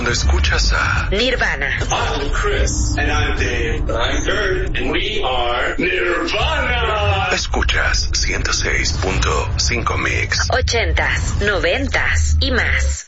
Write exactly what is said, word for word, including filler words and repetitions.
cuando escuchas a Nirvana. I'm Chris. And I'm Dave. And I'm Kurt. And we are Nirvana. Escuchas ciento seis punto cinco Mix. Ochentas, noventas y más.